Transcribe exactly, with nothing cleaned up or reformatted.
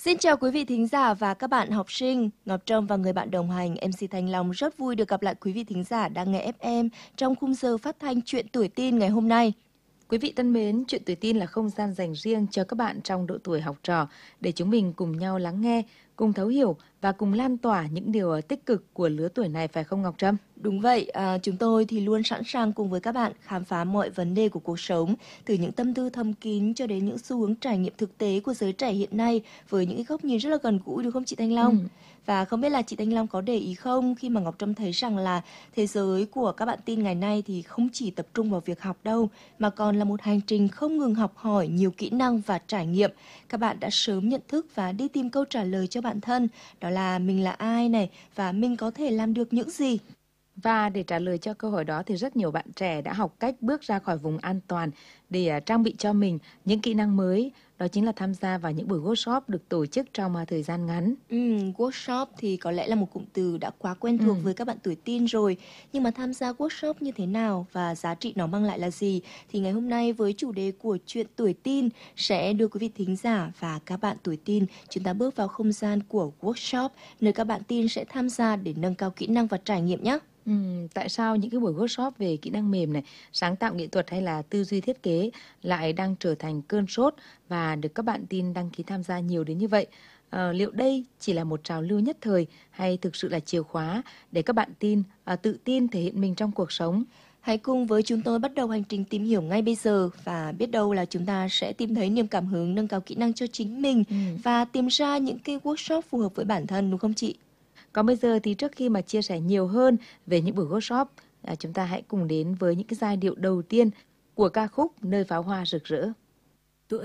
Xin chào quý vị thính giả và các bạn học sinh. Ngọc Trâm và người bạn đồng hành em xê Thanh Long rất vui được gặp lại quý vị thính giả đang nghe ép em trong khung giờ phát thanh Chuyện Tuổi Tin ngày hôm nay. Quý vị thân mến, Chuyện Tuổi Tin là không gian dành riêng cho các bạn trong độ tuổi học trò để chúng mình cùng nhau lắng nghe, cùng thấu hiểu và cùng lan tỏa những điều tích cực của lứa tuổi này, phải không Ngọc Trâm? Đúng vậy, à, chúng tôi thì luôn sẵn sàng cùng với các bạn khám phá mọi vấn đề của cuộc sống, từ những tâm tư thầm kín cho đến những xu hướng trải nghiệm thực tế của giới trẻ hiện nay với những cái góc nhìn rất là gần gũi, đúng không chị Thanh Long? Ừ. Và không biết là chị Thanh Long có để ý không khi mà Ngọc Trâm thấy rằng là thế giới của các bạn teen ngày nay thì không chỉ tập trung vào việc học đâu, mà còn là một hành trình không ngừng học hỏi nhiều kỹ năng và trải nghiệm. Các bạn đã sớm nhận thức và đi tìm câu trả lời cho bản thân, đó là mình là ai này và mình có thể làm được những gì. Và để trả lời cho câu hỏi đó thì rất nhiều bạn trẻ đã học cách bước ra khỏi vùng an toàn để uh, trang bị cho mình những kỹ năng mới. Đó chính là tham gia vào những buổi workshop được tổ chức trong uh, thời gian ngắn. Ừm, workshop thì có lẽ là một cụm từ đã quá quen Ừ. thuộc với các bạn tuổi teen rồi. Nhưng mà tham gia workshop như thế nào và giá trị nó mang lại là gì? Thì ngày hôm nay với chủ đề của Chuyện Tuổi Teen sẽ đưa quý vị thính giả và các bạn tuổi teen chúng ta bước vào không gian của workshop, nơi các bạn teen sẽ tham gia để nâng cao kỹ năng và trải nghiệm nhé. Ừm, tại sao những cái buổi workshop về kỹ năng mềm này, sáng tạo nghệ thuật hay là tư duy thiết kế lại đang trở thành cơn sốt và được các bạn teen đăng ký tham gia nhiều đến như vậy? Ờ, liệu đây chỉ là một trào lưu nhất thời hay thực sự là chìa khóa để các bạn teen à, tự tin thể hiện mình trong cuộc sống? Hãy cùng với chúng tôi bắt đầu hành trình tìm hiểu ngay bây giờ và biết đâu là chúng ta sẽ tìm thấy niềm cảm hứng nâng cao kỹ năng cho chính mình Ừm. và tìm ra những cái workshop phù hợp với bản thân, đúng không chị? Còn bây giờ thì trước khi mà chia sẻ nhiều hơn về những buổi workshop, à, chúng ta hãy cùng đến với những cái giai điệu đầu tiên của ca khúc Nơi pháo hoa rực rỡ.